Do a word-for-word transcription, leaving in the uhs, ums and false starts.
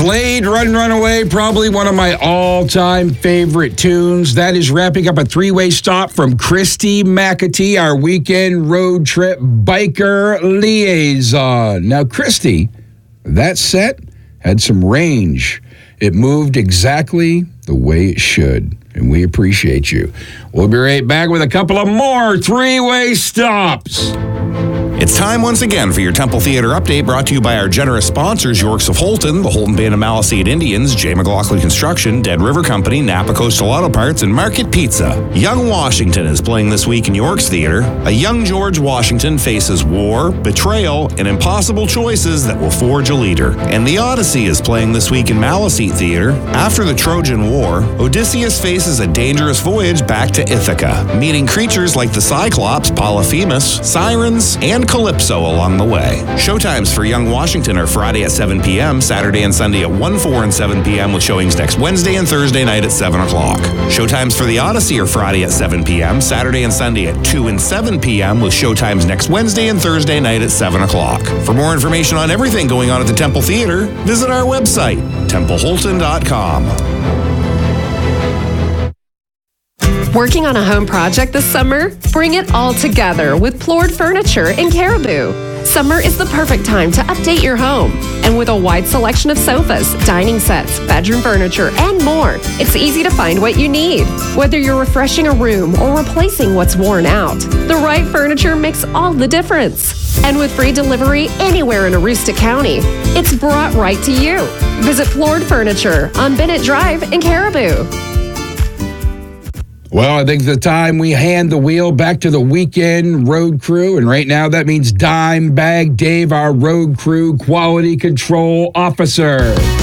Slade, Run, Run Away, probably one of my all-time favorite tunes. That is wrapping up a three-way stop from Christy McAtee, our weekend road trip biker liaison. Now, Christy, that set had some range. It moved exactly the way it should, and we appreciate you. We'll be right back with a couple of more three-way stops. It's time once again for your Temple Theater update, brought to you by our generous sponsors, Yorks of Holton, the Holton Band of Maliseet Indians, J. McLaughlin Construction, Dead River Company, Napa Coastal Auto Parts, and Market Pizza. Young Washington is playing this week in Yorks Theater. A young George Washington faces war, betrayal, and impossible choices that will forge a leader. And The Odyssey is playing this week in Maliseet Theater. After the Trojan War, Odysseus faces a dangerous voyage back to Ithaca, meeting creatures like the Cyclops, Polyphemus, Sirens, and Calypso along the way. Showtimes for Young Washington are Friday at seven p.m., Saturday and Sunday at one, four, and seven p.m. with showings next Wednesday and Thursday night at seven o'clock. Showtimes for The Odyssey are Friday at seven p.m., Saturday and Sunday at two and seven p.m. with showtimes next Wednesday and Thursday night at seven o'clock. For more information on everything going on at the Temple Theater, visit our website, temple holton dot com. Working on a home project this summer? Bring it all together with Plord Furniture in Caribou. Summer is the perfect time to update your home. And with a wide selection of sofas, dining sets, bedroom furniture, and more, it's easy to find what you need. Whether you're refreshing a room or replacing what's worn out, the right furniture makes all the difference. And with free delivery anywhere in Aroostook County, it's brought right to you. Visit Plord Furniture on Bennett Drive in Caribou. Well, I think the time we hand the wheel back to the weekend road crew, and right now that means Dime Bag Dave, our road crew quality control officer.